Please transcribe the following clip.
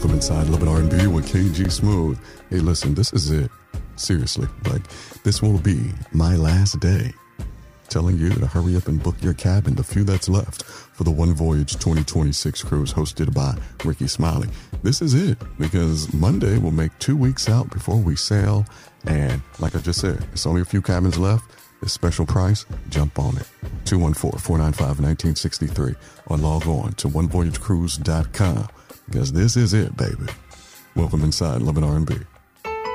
Welcome inside Love and R&B with KG Smooth. Hey, listen, this is it. Seriously, like, this will be my last day telling you to hurry up and book your cabin, the few that's left, for the One Voyage 2026 cruise hosted by Ricky Smiley. This is it, because Monday will make 2 weeks out before we sail, and like I just said, it's only a few cabins left. This special price, jump on it. 214-495-1963 or log on to onevoyagecruise.com, because this is it, baby. Welcome inside Love and R&B.